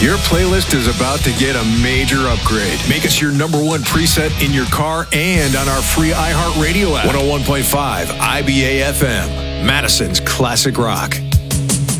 Your playlist is about to get a major upgrade. Make us your number one preset in your car and on our free iHeartRadio app. 101.5 IBA FM, Madison's Classic Rock.